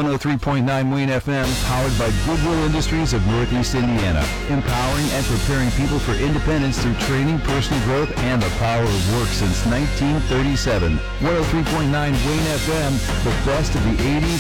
103.9 Wayne FM, powered by Goodwill Industries of Northeast Indiana, empowering and preparing people for independence through training, personal growth, and the power of work since 1937. 103.9 Wayne FM, the best of the 80s,